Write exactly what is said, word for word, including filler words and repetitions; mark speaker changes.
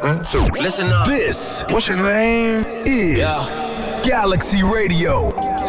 Speaker 1: Listen up.
Speaker 2: This, what's your name? Is
Speaker 1: Yeah.
Speaker 2: Galaxy Radio.